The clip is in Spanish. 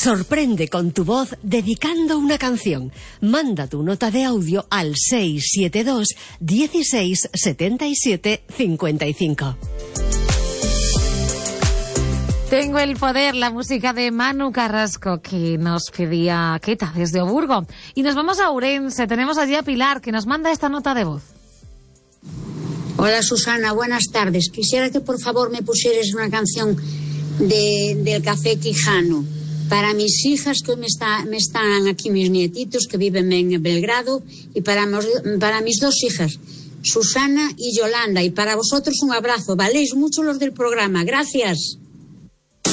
Sorprende con tu voz dedicando una canción. Manda tu nota de audio al 672 16 77 55. Tengo el poder, la música de Manu Carrasco, que nos pedía Queta desde Oburgo. Y nos vamos a Ourense, tenemos allí a Pilar, que nos manda esta nota de voz. Hola Susana, buenas tardes. Quisiera que por favor me pusieras una canción del Café Quijano para mis hijas, que hoy me están aquí mis nietitos que viven en Belgrado, y para mis dos hijas, Susana y Yolanda. Y para vosotros un abrazo. Valéis mucho los del programa. Gracias.